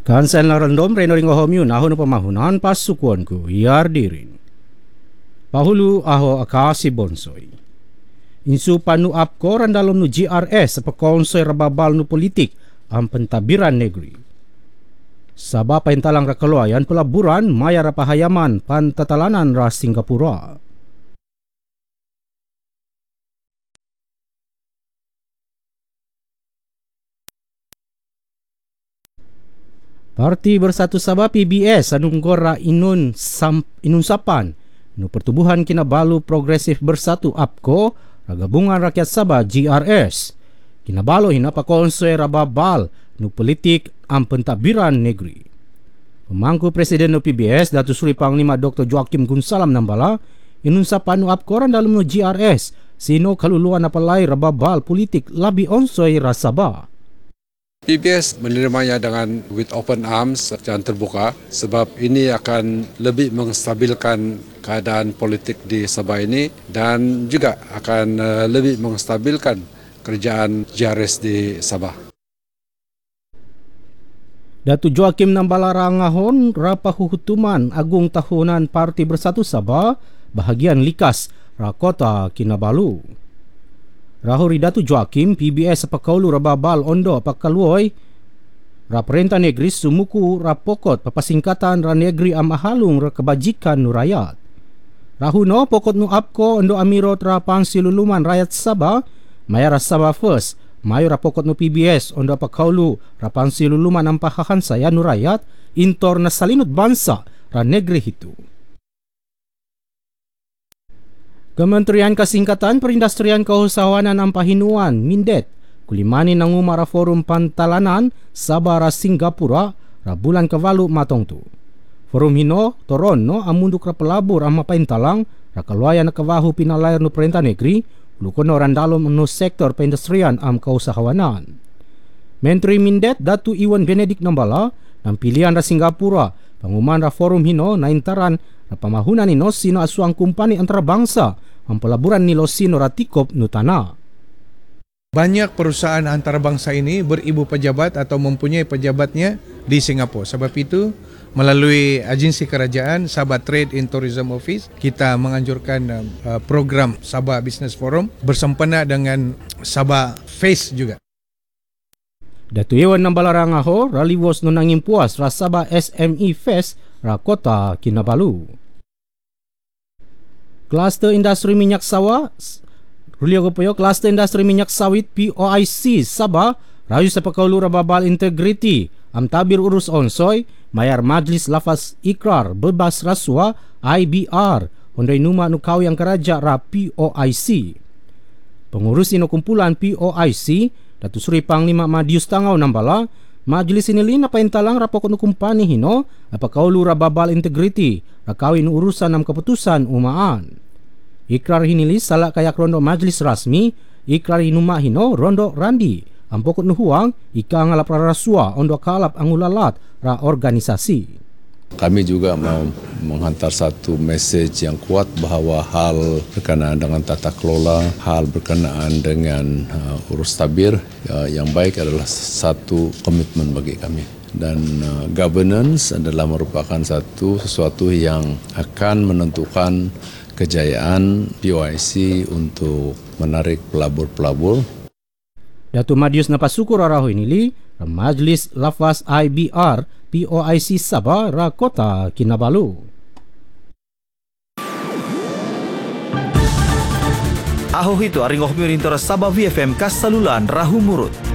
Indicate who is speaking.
Speaker 1: Kansen larandom reno ringo homyu nahon pamahunan pasukuan ku yardirin. Pahulu aho akasi bonsoi. Insu panu apko randalom nu GRS sepekonsoi rababal nu politik am pentabiran negeri. Sabab paintalang rakeluayan pelaburan maya rapahayaman pantatalanan ra Singapura. Parti Bersatu Sabah PBS anunggora inun sapan nu Pertubuhan Kinabalu Progresif Bersatu APKO Gabungan Rakyat Sabah GRS kinabalo hinapakonsoi rababal nu politik am pentadbiran negeri. Pemangku Presiden nu PBS Datuk Seri Panglima Dr. Joakim Gunsalam nambala inun sapan nu APKO dalam nu GRS sino kaluluan apalai rababal politik labi onsoi rasabah.
Speaker 2: PBS menerimanya dengan with open arms dan terbuka sebab ini akan lebih menstabilkan keadaan politik di Sabah ini dan juga akan lebih menstabilkan kerjaan GRS di Sabah.
Speaker 1: Datuk Joakim nambala rangahon rapahutuman agung tahunan Parti Bersatu Sabah bahagian likas Rakota Kinabalu. Rahuri Datuk Joakim PBS sepakaulu rababal ondo pakaluoi raperintah negeri sumuku rapokot papasingkatan ra negeri amahalung ra kebajikan nu rakyat. Rahuno pokot nu APKO ondo amirot ra pangsiluluman rakyat Sabah maya ra Sabah First mayo rapokot nu PBS ondo pakaulu ra pangsiluluman ampahahan saya nu rakyat intor na salinut bangsa ra negeri itu. Kementerian Kesingkatan Perindustrian Keusahawanan Ampahinuan Mindet kulimani nangumara forum pantalanan Sabah ra Singapura ra bulan kevalu matong tu. Forum hino toron no amunduk ra pelabur ama paintalang ra kaluayan kevahu pinalayar nu perintah negeri lukono randalom nu sektor perindustrian am keusahawanan. Menteri Mindet Datu Iwan Benedik nambala nam pilihan ra Singapura panguman ra forum hino naintaran na pamahunan nino sino asuang kumpani antarabangsa ang pelaburan nilo sino ratikop nutana.
Speaker 3: Banyak perusahaan antarabangsa ini beribu pejabat atau mempunyai pejabatnya di Singapura. Sebab itu melalui agensi kerajaan Sabah Trade and Tourism Office kita menganjurkan program Sabah Business Forum bersempena dengan Sabah Face juga.
Speaker 1: Datu Iwan Nambalarang raliwos nunangin puas ra Sabah SME Fest ra Kota Kinabalu. Kluster Industri Minyak Sawit Kluster Industri Minyak Sawit POIC Sabah rayu sepakaulu rababal integriti am tabir urus onsoi mayar Majlis Lafaz Ikrar Bebas Rasuah IBR ondai numa nu kau yang keraja ra POIC. Pengurus ino kumpulan POIC Datuk Seri Panglima Madius Tangau nambala majlis ini lina paintalang rapokon kumpani hino apakaulu rababal integriti rakawin urusan am keputusan umaan. Ikrar hinili salak kayak rondo majlis rasmi ikrar hinuma hino rondo randi ampokot nuhuang ika ngalap rarasua ondo kalap angulalat ra organisasi.
Speaker 4: Kami juga mau menghantar satu message yang kuat bahawa hal berkenaan dengan tata kelola, hal berkenaan dengan urus tabir yang baik adalah satu komitmen bagi kami. Dan governance adalah merupakan sesuatu yang akan menentukan kejayaan POIC untuk menarik pelabur-pelabur.
Speaker 1: Datuk Madius napasukur araho inili Majlis Lafaz IBR POIC Sabah ra Kota Kinabalu.
Speaker 5: Aho itu aringoh mirintora Sabah VFM kasalulan rahu murut.